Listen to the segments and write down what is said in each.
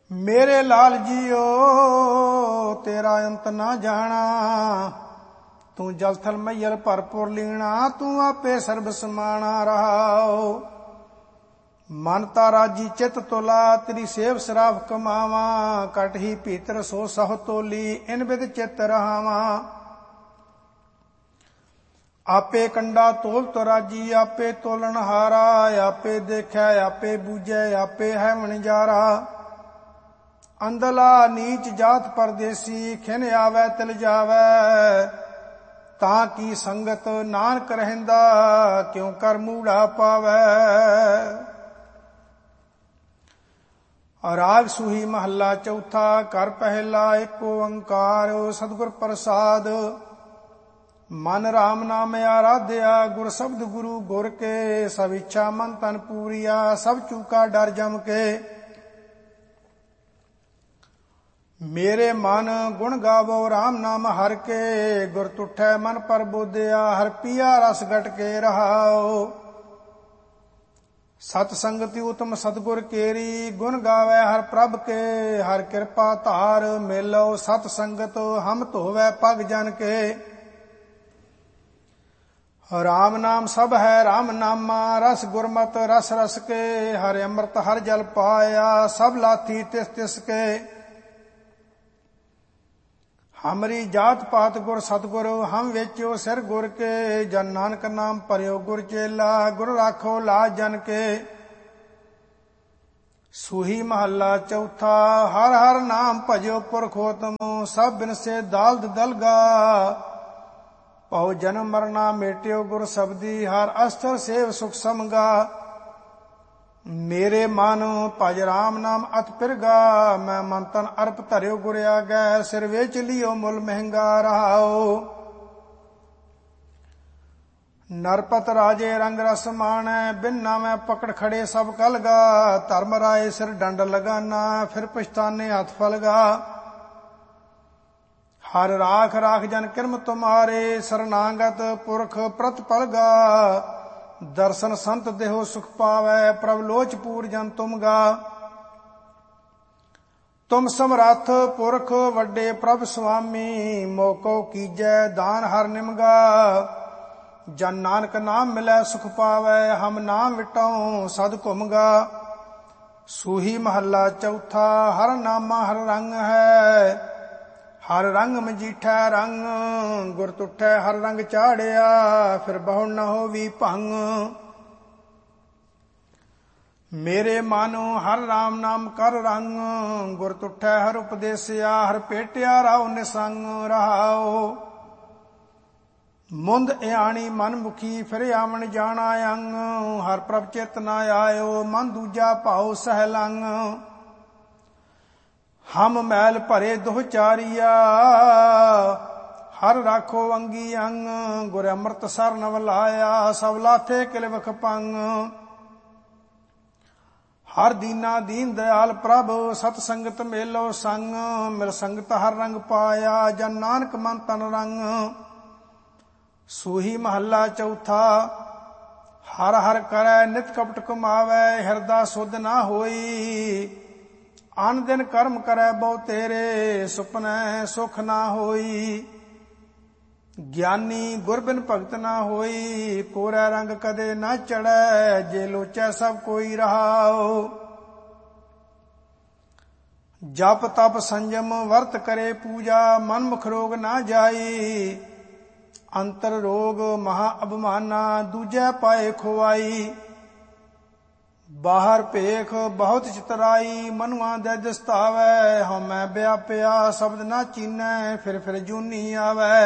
मेरे लाल जियो तेरा अंत ना जाना, तू जल थल मैयल भरपुर लीना, तू आपे सर्ब समाना रहाओ। मन तारा जी चित तोला, तेरी सेव सराफ कमावा, कट ही भीतर सो सह तोली, इन बिद चित रहावा। आपे कंडा तोल तराजी, आपे तोलन हारा, आपे देखै आपे बूझै, आपे है वणजारा। अंदला नीच जात परदेसी, खिन आवै तिल जावै, तां की संगत नानक रहंदा, क्यों कर मूढ़ा पावै। राग सूही महला चौथा, कर पहला एक ओंकार, सतगुर प्रसाद। मन राम नाम आराध्या, गुर शब्द गुरु गुर के, सब इच्छा मन तन पूरिया, सब चूका डर जम के। मेरे मन गुण गावो राम नाम हर के, गुर तुठै मन पर बोधिया, हर पिया रस गट के रहाओ। सत संगति उत्तम सतगुर केरी, गुण गावै हर प्रभ के, हर कृपा धार मेलो सत संगत, हम धोवै पग जन के। राम नाम सब है राम नामा, रस गुरमत रस रस के, हर अमृत हर जल पाया, सब लाथी तिस तिस के। हमरी जात पात गुर सतगुरु, हम वेचो सिर गुर के, जन नानक नाम परयो गुर चेला, गुर राखो लाज जन के। सूही महला चौथा, हर हर नाम भजो पुरखोतम, सब बिन से दाल्द दलगा, पौ जन्म मरना मेट्यो गुर शब्दी, हर अस्तर सेव सुख समगा। मेरे मन भज राम नाम अत पिरगा, मैं मन तन अर्प धर्यो गुर आगै, सिर वेच लियो मुल महंगा रहाओ। नरपत राजे रंग रस माणै, बिन नामै पकड़ खड़े सब कलगा, धर्म राय सिर डंड लगाना, फिर पछताने हथ फलगा। हर राख राख जन किरम तुम्हारे, शरणागत पुरख प्रतिपलगा, दर्शन संत देहो सुख पावै, प्रभ लोच पूर जन तुम गा। तुम समरथ पुरख वड्डे प्रभ स्वामी, मोको कीजै दान हर निमगा। जन नानक नाम मिलै सुख पावै, हम नाम विटाऊं सद घुमगा। सूही महला चौथा, हर नामा हर रंग है, हर रंग मजीठा रंग, गुर तुठै हर रंग चाड़िया, फिर बहु न होवी भंग। मेरे मानो हर राम नाम कर रंग, गुर तुठै हर उपदेसिया, हर पेटिया राव निसंग रहाओ। मुंद इयाणी मन मुखी, फिर आवन जाना अंग, हर प्रभ चित न आयो, मन दूजा भाव सहलंग। हम मैल भरे दुह चारिया, हर राखो अंगी अंग, गुर अमृत सर नव लाया, सब लाथे किल वख पंग। हर दीना दीन दयाल प्रभ, सत संगत मेलो संग, मिल संगत हर रंग पाया, जन नानक मन तन रंग। सूही महला चौथा, हर हर करै नित कपट कमावै, हिरदा सुध ना होई, आन दिन कर्म करै बहु तेरे, सुपनै सुख ना होई। ज्ञानी गुर बिन भगत ना होई, कोरै रंग कदे ना चढ़ै, जे लोचै सब कोई रहाओ। जप तप संयम वर्त करे पूजा, मन मुख रोग ना जाई, अंतर रोग महा अभिमाना, दूजै पाए खुआई। बाहर भेख बहुत चितराई, मनुआ दे दस्तावै, हमै व्यापिया शब्द ना चीनै, फिर जूनी आवै।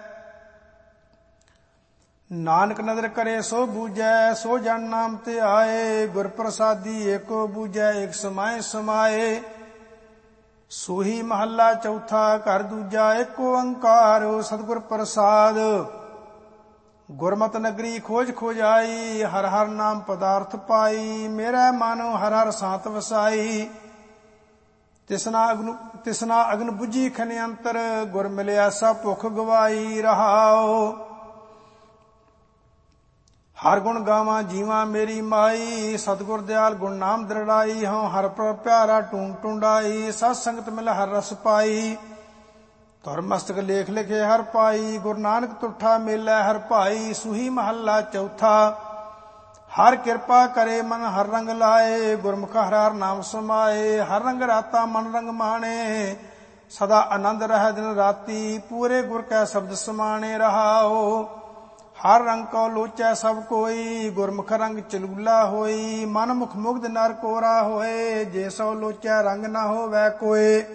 नानक नदर करे सो बूझै, सो जन नाम ते आए, गुर प्रसादी एको बूझै, एक समाए समाए। सूही महला चौथा, घर दूजा एक ओंकार, सतगुर प्रसाद। गुरमत नगरी खोज खोज आई, हर हर नाम पदार्थ पाई, मेरा मानो हर हर सात वसाई। तिसना अग्न बुझी खने अंतर, गुर मिलिया सब भुख गवाई रहाओ। ਹਰ ਗੁਣ ਗਾਵਾਂ ਜੀਵਾਂ ਮੇਰੀ ਮਾਈ, ਸਤਿਗੁਰ ਦਿਆਲ ਗੁਣ ਨਾਮ ਦ੍ਰਿੜਾਈ। ਹਉ ਹਰ ਪ੍ਰਭ ਪਿਆਰਾ ਟੂੰ ਟੁੰਡਾਈ, ਸਤ ਸੰਗਤ ਮਿਲ ਹਰ ਰਸ ਪਾਈ। ਧੁਰ ਮਸਤਕ ਲੇਖ ਲਿਖੇ ਹਰ ਪਾਈ, ਗੁਰੂ ਨਾਨਕ ਤੁਠਾ ਮੇਲੇ ਹਰ ਭਾਈ। ਸੂਹੀ ਮਹੱਲਾ ਚੌਥਾ। ਹਰ ਕਿਰਪਾ ਕਰੇ ਮਨ ਹਰ ਰੰਗ ਲਾਏ, ਗੁਰਮੁਖ ਹਰ ਹਰ ਨਾਮ ਸਮਾਏ। ਹਰ ਰੰਗ ਰਾਤਾ ਮਨ ਰੰਗ ਮਾਣੇ, ਸਦਾ ਆਨੰਦ ਰਹਿ ਦਿਨ ਰਾਤੀ। ਪੂਰੇ ਗੁਰ ਕੈ ਸ਼ਬਦ ਸਮਾਣੇ ਰਹਾਓ, ਹਰ ਰੰਗ ਕੋ ਲੋਚੈ ਸਭ ਕੋਈ। ਗੁਰਮੁਖ ਰੰਗ ਚਲੂਲਾ ਹੋਈ, ਮਨ ਮੁਖ ਮੁਗਧ ਨਰ ਕੋਰਾ ਹੋਏ। ਜੇ ਸੋ ਲੋਚੈ ਰੰਗ ਨਾ ਹੋਵੈ ਕੋਏ,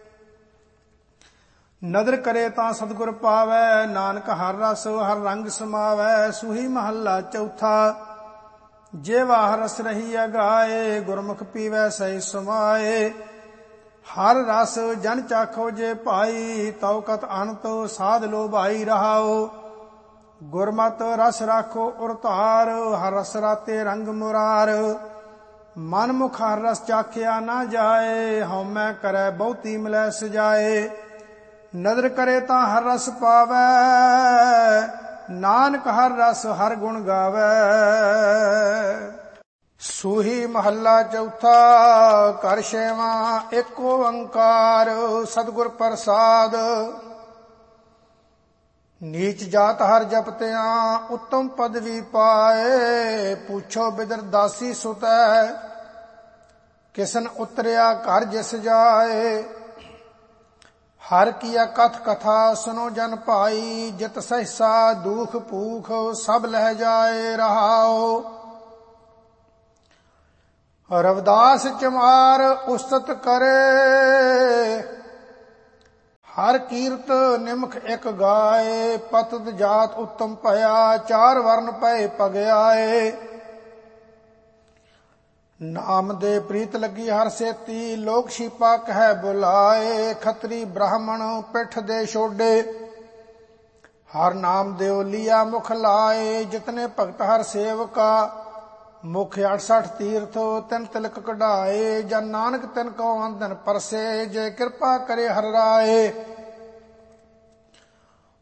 ਨਦਰ ਕਰੇ ਤਾਂ ਸਤਿਗੁਰ ਪਾਵੈ। ਨਾਨਕ ਹਰ ਰਸ ਹਰ ਰੰਗ ਸਮਾਵੈ। ਸੂਹੀ ਮਹੱਲਾ ਚੌਥਾ। ਜੇ ਵਾਹ ਰਸ ਰਹੀ ਅਗਾਏ, ਗੁਰਮੁਖ ਪੀਵੈ ਸਹਿ ਸਮਾਏ। ਹਰ ਰਸ ਜਨ ਚਾਖੋ ਜੇ ਭਾਈ, ਤਉ ਕਤ ਅਨੰਤ ਸਾਧ ਲੋ ਭਾਈ ਰਹਾਓ। ਗੁਰਮਤਿ ਰਸ ਰਾਖੋ ਉਰ ਧਾਰ, ਹਰ ਰਸ ਰਾਤੇ ਰੰਗ ਮੁਰਾਰ। ਮਨ ਮੁਖ ਹਰ ਰਸ ਚਾਖਿਆ ਨਾ ਜਾਏ, ਹਉਮੈ ਕਰੈ ਬਹੁਤੀ ਮਿਲੈ ਸਜਾਏ। ਨਦਰ ਕਰੇ ਤਾਂ ਹਰ ਰਸ ਪਾਵੈ, ਨਾਨਕ ਹਰ ਰਸ ਹਰ ਗੁਣ ਗਾਵੈ। ਸੂਹੀ ਮਹੱਲਾ ਚੌਥਾ। ਘਰ ਛੇਵਾਂ। ਏਕ ਓੰਕਾਰ ਸਤਿਗੁਰ ਪ੍ਰਸਾਦ। ਨੀਚ ਜਾਤ ਹਰ ਜਪਤਿਆਂ, ਉੱਤਮ ਪਦਵੀ ਪਾਏ। ਪੁੱਛੋ ਬਿਦਰ ਦਾਸੀ ਸੁਤੈ, ਕਿਸਨ ਉਤਰਿਆ ਘਰ ਜਿਸ ਜਾਏ। ਹਰ ਕੀਆ ਕਥ ਕਥਾ ਸੁਨੋ ਜਨ ਭਾਈ, ਜਿਤ ਸਹਿਸਾ ਦੁਖ ਭੂਖ ਸਭ ਲਹਿ ਜਾਏ ਰਹਾਓ। ਰਵਿਦਾਸ ਚਮਾਰ ਉਸਤਤ ਕਰੇ, ਹਰ ਕੀਰਤ ਨਿਮਖ ਇਕ ਗਾਏ। ਪਤਿਤ ਜਾਤ ਉੱਤਮ ਭਇਆ, ਚਾਰ ਵਰਨ ਪਏ ਪਗਿਆਏ। ਨਾਮ ਦੇ ਪ੍ਰੀਤ ਲੱਗੀ ਹਰ ਸੇਤੀ, ਲੋਕ ਛੀਪਾ ਕਹਿ ਬੁਲਾਏ। ਖੱਤਰੀ ਬ੍ਰਾਹਮਣ ਪਿੱਠ ਦੇ ਛੋਡੇ, ਹਰ ਨਾਮ ਦਿਓ ਲੀਆ ਮੁਖ ਲਾਏ। ਜਿਤਨੇ ਭਗਤ ਹਰ ਸੇਵਕਾ, ਮੁਖ 68 ਤੀਰਥ ਤਿਨ ਤਿਲਕ ਕਢਾਏ। ਜਨ ਨਾਨਕ ਤਿਨ ਕੋ ਅੰਦਨ ਪਰਸੇ, ਜੇ ਕਿਰਪਾ ਕਰੇ ਹਰ ਰਾਏ।